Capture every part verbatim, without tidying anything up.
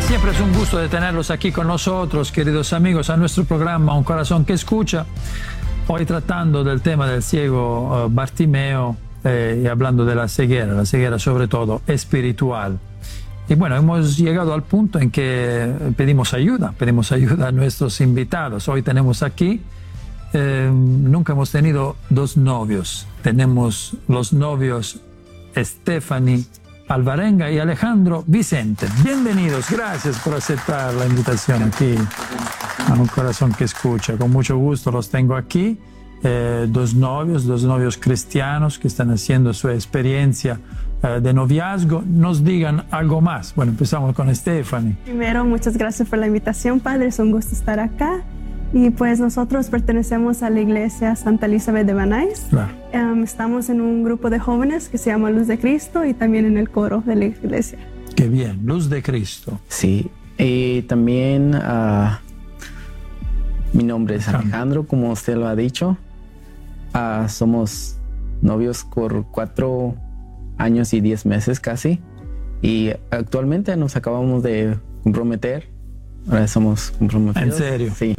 Siempre es un gusto de tenerlos aquí con nosotros, queridos amigos, a nuestro programa Un Corazón que Escucha. Hoy tratando del tema del ciego uh, Bartimeo eh, y hablando de la ceguera, la ceguera sobre todo espiritual. Y bueno, hemos llegado al punto en que pedimos ayuda, pedimos ayuda a nuestros invitados. Hoy tenemos aquí, eh, nunca hemos tenido dos novios. Tenemos los novios Stephanie Alvarenga y Alejandro Vicente. Bienvenidos, gracias por aceptar la invitación aquí a Un Corazón que Escucha. Con mucho gusto los tengo aquí, eh, dos novios, dos novios cristianos que están haciendo su experiencia eh, de noviazgo. Nos digan algo más. Bueno, empezamos con Stephanie. Primero, muchas gracias por la invitación, padre, es un gusto estar acá. Y pues nosotros pertenecemos a la iglesia Santa Elizabeth de Banais. Claro. Um, estamos en un grupo de jóvenes que se llama Luz de Cristo y también en el coro de la iglesia. Qué bien, Luz de Cristo. Sí, y también uh, mi nombre es Alejandro, como usted lo ha dicho. Uh, somos novios por cuatro años y diez meses casi. Y actualmente nos acabamos de comprometer. Ahora somos comprometidos. ¿En serio? Sí.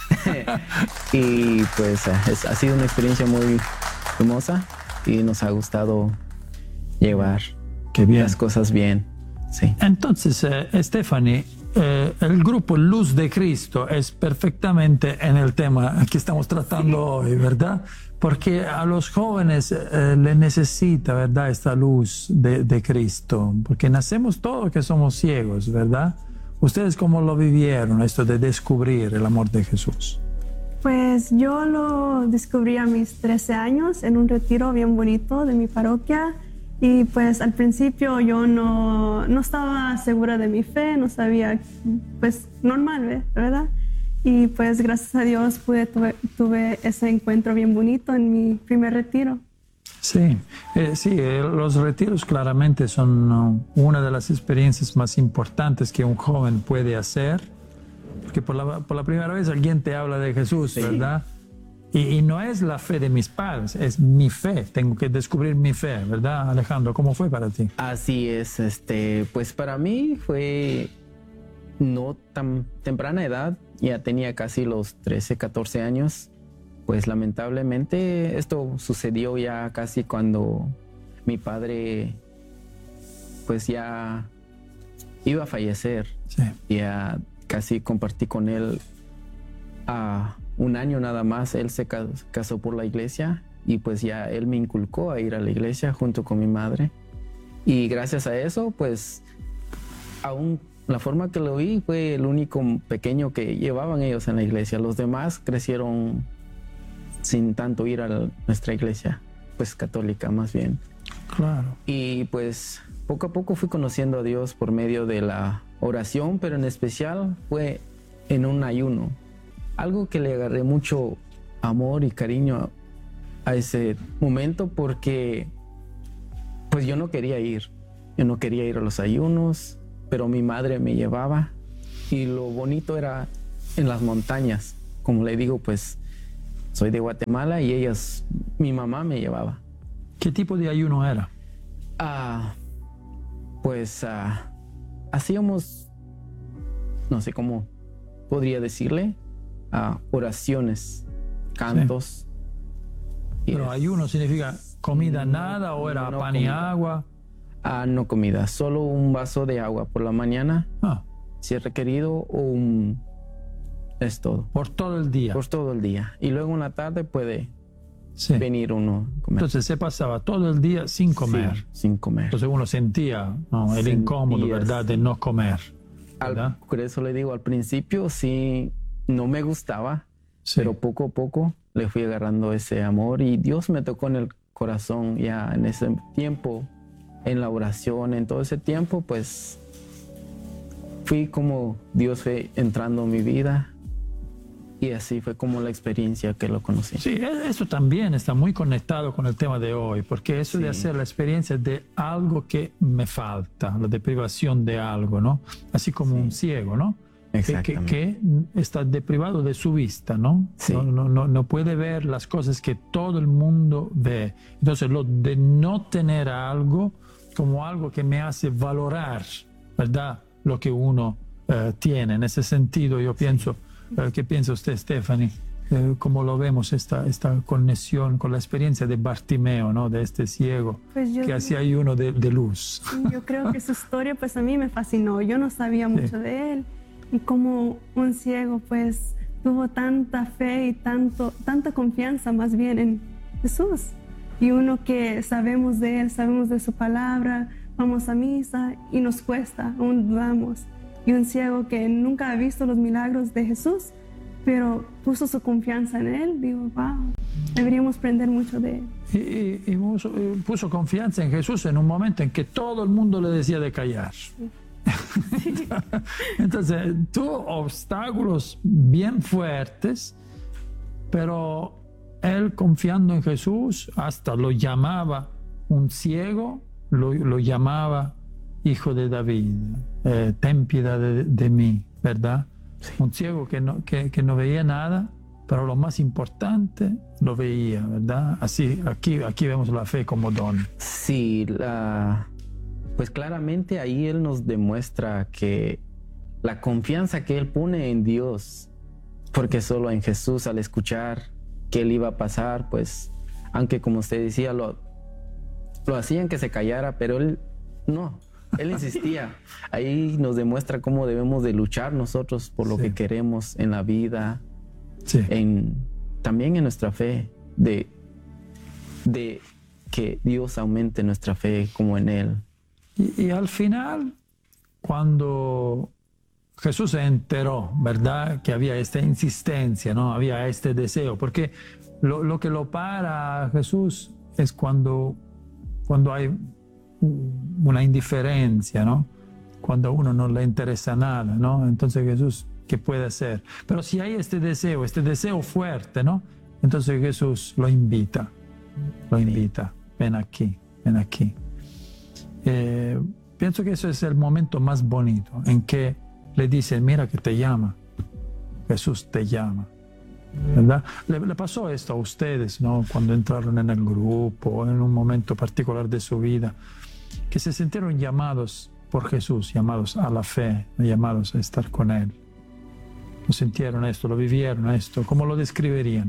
Y pues es, ha sido una experiencia muy hermosa y nos ha gustado llevar Qué bien. las cosas bien. Sí. Entonces, eh, Stephanie, eh, el grupo Luz de Cristo es perfectamente en el tema que estamos tratando hoy, ¿verdad? Porque a los jóvenes eh, les necesita, ¿verdad?, esta luz de, de Cristo, porque nacemos todos que somos ciegos, ¿verdad? ¿Ustedes cómo lo vivieron, esto de descubrir el amor de Jesús? Pues yo lo descubrí a mis trece años en un retiro bien bonito de mi parroquia. Y pues al principio yo no, no estaba segura de mi fe, no sabía, pues normal, ¿verdad? Y pues gracias a Dios pude, tuve, tuve ese encuentro bien bonito en mi primer retiro. Sí, eh, sí, eh, los retiros claramente son uh, una de las experiencias más importantes que un joven puede hacer, porque por la, por la primera vez alguien te habla de Jesús, sí. ¿verdad? Y, y no es la fe de mis padres, es mi fe, tengo que descubrir mi fe, ¿verdad, Alejandro? ¿Cómo fue para ti? Así es, este, pues para mí fue no tan temprana edad, ya tenía casi los trece, catorce años. Pues lamentablemente esto sucedió ya casi cuando mi padre pues ya iba a fallecer. Sí. Ya casi compartí con él a un año nada más. Él se casó por la iglesia y pues ya él me inculcó a ir a la iglesia junto con mi madre. Y gracias a eso pues aún la forma que lo vi fue el único pequeño que llevaban ellos en la iglesia. Los demás crecieron sin tanto ir a la, nuestra iglesia, pues católica más bien. Claro. Y pues poco a poco fui conociendo a Dios por medio de la oración, pero en especial fue en un ayuno. Algo que le agarré mucho amor y cariño a, a ese momento porque pues yo no quería ir. Yo no quería ir a los ayunos, pero mi madre me llevaba y lo bonito era en las montañas. Como le digo, pues soy de Guatemala y ellas, mi mamá me llevaba. ¿Qué tipo de ayuno era? Ah, pues ah, hacíamos, no sé cómo podría decirle, ah, oraciones, cantos. Sí. Pero ayuno significa comida no, nada o era no pan comida. Y agua. Ah, no comida, solo un vaso de agua por la mañana, ah. si es requerido, o un... Es todo. Por todo el día. Por todo el día. Y luego en la tarde puede sí. venir uno a comer. Entonces se pasaba todo el día sin comer. Sí, sin comer. Entonces uno sentía ¿no? el Sentías. incómodo, ¿verdad?, de no comer. Al, por eso le digo, al principio sí no me gustaba, sí. pero poco a poco le fui agarrando ese amor y Dios me tocó en el corazón ya en ese tiempo, en la oración, en todo ese tiempo, pues fui como Dios fue entrando en mi vida. Y así fue como la experiencia que lo conocí. Sí, eso también está muy conectado con el tema de hoy, porque eso sí. de hacer la experiencia de algo que me falta, la deprivación de algo, ¿no? Así como sí. un ciego, ¿no? Que, que, que está deprivado de su vista, ¿no? Sí. No, no, no, no puede ver las cosas que todo el mundo ve. Entonces, lo de no tener algo como algo que me hace valorar, ¿verdad?, lo que uno eh, tiene. En ese sentido, yo pienso, eh, ¿qué piensa usted, Stephanie? Eh, ¿Cómo lo vemos esta, esta conexión con la experiencia de Bartimeo, ¿no? De este ciego, Pues yo- que hacía ahí uno de, de luz? Yo creo que su historia pues a mí me fascinó. Yo no sabía mucho de él y como un ciego pues tuvo tanta fe y tanto, tanta confianza más bien en Jesús. Y uno que sabemos de él, sabemos de su palabra, vamos a misa y nos cuesta, aún dudamos. Y un ciego que nunca ha visto los milagros de Jesús, pero puso su confianza en él, digo, wow, deberíamos aprender mucho de él. Y, y- y puso, y puso confianza en Jesús en un momento en que todo el mundo le decía de callar. Entonces, tuvo obstáculos bien fuertes, pero él confiando en Jesús, hasta lo llamaba un ciego, lo, lo llamaba hijo de David, eh, ten piedad de, de mí, ¿verdad? Un ciego que no, que, que no veía nada, pero lo más importante lo veía, ¿verdad? Así, aquí, aquí vemos la fe como don. Sí, la, pues claramente ahí Él nos demuestra que la confianza que Él pone en Dios, porque solo en Jesús, al escuchar que Él iba a pasar, pues, aunque como usted decía, lo, lo hacían que se callara, pero Él no, Él insistía. Ahí nos demuestra cómo debemos de luchar nosotros por lo Sí. que queremos en la vida, Sí. en, también en nuestra fe, de, de que Dios aumente nuestra fe como en Él. Y, y al final, cuando Jesús se enteró, ¿verdad? Que había esta insistencia, ¿no? Había este deseo, porque lo, lo que lo para a Jesús es cuando, cuando hay una indiferencia, ¿no? Cuando a uno no le interesa nada, ¿no? Entonces Jesús, ¿qué puede hacer? Pero si hay este deseo, este deseo fuerte, ¿no? Entonces Jesús lo invita, lo invita, ven aquí, ven aquí. Eh, pienso que ese es el momento más bonito, en que le dicen, mira que te llama, Jesús te llama, ¿verdad? Le, le pasó esto a ustedes, ¿no? Cuando entraron en el grupo, en un momento particular de su vida, que se sintieron llamados por Jesús, llamados a la fe, llamados a estar con Él. ¿Lo sintieron esto? ¿Lo vivieron esto? ¿Cómo lo describirían?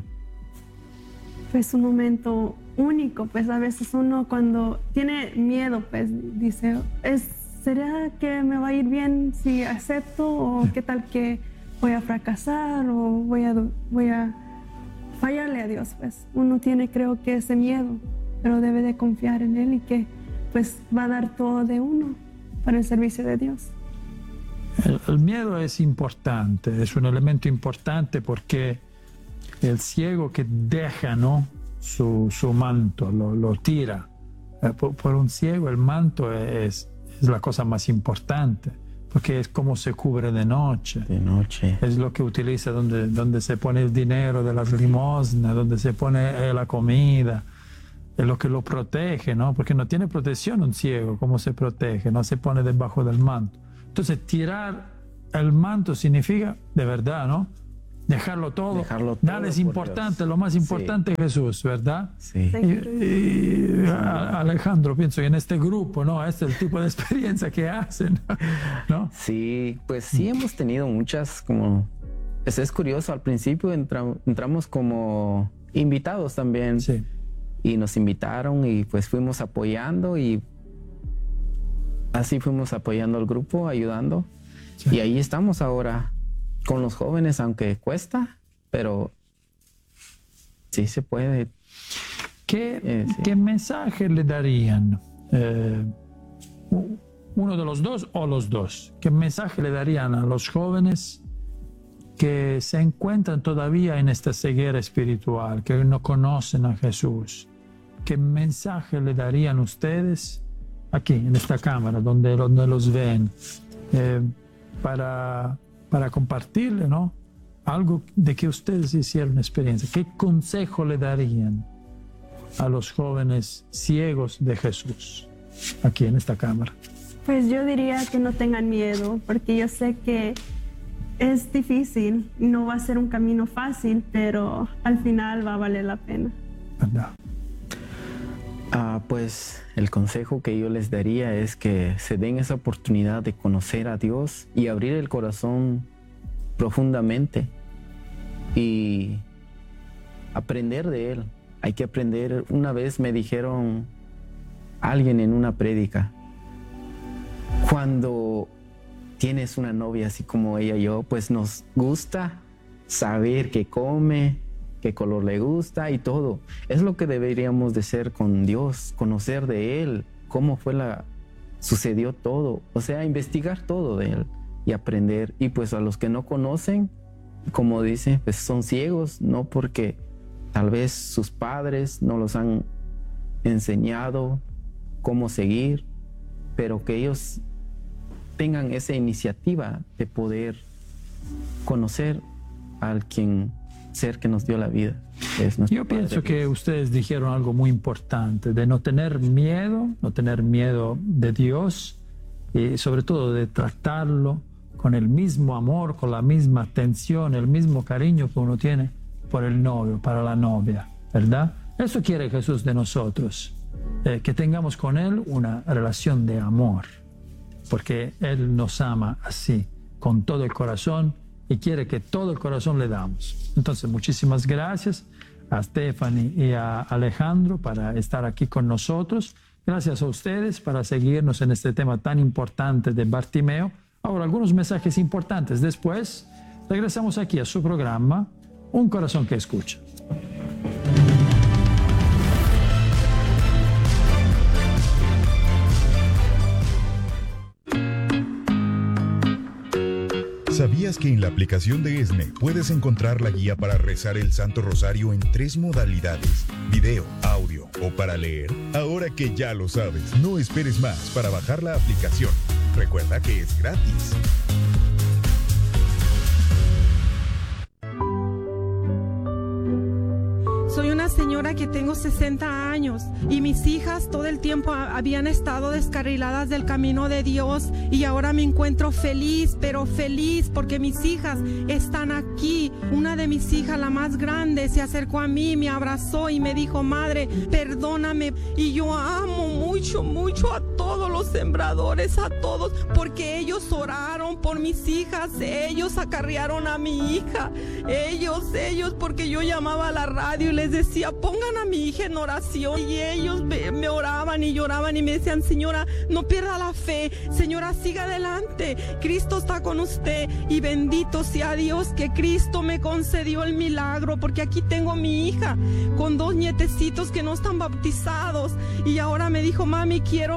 Pues un momento único, pues a veces uno cuando tiene miedo, pues dice, ¿es, ¿será que me va a ir bien si acepto? ¿O qué tal que voy a fracasar? ¿O voy a, voy a fallarle a Dios? Pues uno tiene, creo que ese miedo, pero debe de confiar en Él y que pues va a dar todo de uno para el servicio de Dios. El, el miedo es importante, es un elemento importante porque el ciego que deja, ¿no? su, su manto, lo, lo tira. Eh, por, por un ciego el manto es, es la cosa más importante, porque es como se cubre de noche. De noche. Es lo que utiliza donde, donde se pone el dinero de las limosnas, donde se pone eh, la comida. Es lo que lo protege, ¿no? Porque no tiene protección un ciego. ¿Cómo se protege? No se pone debajo del manto. Entonces, tirar el manto significa, de verdad, ¿no? Dejarlo todo. Dejarlo todo Nada es por importante. Dios. Lo más importante es Jesús, ¿verdad? Sí. Sí. Y, y, a- Alejandro, pienso que en este grupo, ¿no? Este es el tipo de experiencia que hacen, ¿no? Sí, pues sí hemos tenido muchas como... Pues es curioso, al principio entra- entramos como invitados también. Sí. Y nos invitaron y pues fuimos apoyando y así fuimos apoyando al grupo, ayudando. Sí. Y ahí estamos ahora con los jóvenes, aunque cuesta, pero sí se puede. ¿Qué, Eh, sí. ¿qué mensaje le darían? Eh, u- uno de los dos o los dos. ¿Qué mensaje le darían a los jóvenes que se encuentran todavía en esta ceguera espiritual, que no conocen a Jesús? ¿Qué mensaje le darían ustedes aquí, en esta cámara, donde, donde los ven, eh, para, para compartirle, ¿no? Algo de que ustedes hicieron experiencia? ¿Qué consejo le darían a los jóvenes ciegos de Jesús aquí en esta cámara? Pues yo diría que no tengan miedo, porque yo sé que es difícil, no va a ser un camino fácil, pero al final va a valer la pena. ¿Verdad? Ah, pues el consejo que yo les daría es que se den esa oportunidad de conocer a Dios y abrir el corazón profundamente y aprender de Él. Hay que aprender. Una vez me dijeron alguien en una prédica, cuando tienes una novia así como ella y yo, pues nos gusta saber qué come, qué color le gusta y todo. Es lo que deberíamos de ser con Dios, conocer de Él, cómo fue la, sucedió todo, o sea, investigar todo de Él y aprender. Y pues a los que no conocen, como dice, pues son ciegos, no porque tal vez sus padres no los han enseñado cómo seguir, pero que ellos tengan esa iniciativa de poder conocer al quien ser que nos dio la vida. Es Yo pienso que ustedes dijeron algo muy importante, de no tener miedo, no tener miedo de Dios y sobre todo de tratarlo con el mismo amor, con la misma atención, el mismo cariño que uno tiene por el novio, para la novia, ¿verdad? Eso quiere Jesús de nosotros, eh, que tengamos con Él una relación de amor, porque Él nos ama así, con todo el corazón, y quiere que todo el corazón le damos. Entonces, muchísimas gracias a Stephanie y a Alejandro para estar aquí con nosotros. Gracias a ustedes para seguirnos en este tema tan importante de Bartimeo. Ahora, algunos mensajes importantes. Después, regresamos aquí a su programa, Un Corazón que Escucha. ¿Sabías que en la aplicación de ESNE puedes encontrar la guía para rezar el Santo Rosario en tres modalidades: video, audio o para leer? Ahora que ya lo sabes, no esperes más para bajar la aplicación. Recuerda que es gratis. Soy una señora que tengo sesenta años y mis hijas todo el tiempo habían estado descarriladas del camino de Dios, y ahora me encuentro feliz, pero feliz porque mis hijas están aquí. Una de mis hijas, la más grande, se acercó a mí, me abrazó y me dijo: madre, perdóname. Y yo amo mucho, mucho a todos los sembradores, a todos, porque ellos oraron por mis hijas, ellos acarrearon a mi hija, ellos, ellos, porque yo llamaba a la radio y les decía: pongan a mi hija en oración, y ellos me, me oraban y lloraban y me decían: señora, no pierda la fe, señora, siga adelante, Cristo está con usted. Y bendito sea Dios que Cristo me concedió el milagro, porque aquí tengo a mi hija con dos nietecitos que no están bautizados, y ahora me dijo: mami, quiero